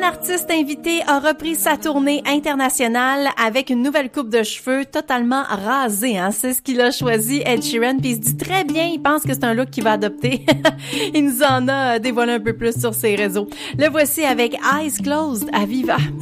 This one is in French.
l'artiste invité a repris sa tournée internationale avec une nouvelle coupe de cheveux totalement rasée. Hein? C'est ce qu'il a choisi, Ed Sheeran, puis il se dit très bien, il pense que c'est un look qu'il va adopter. Il nous en a dévoilé un peu plus sur ses réseaux. Le voici avec Eyes Closed à Viva.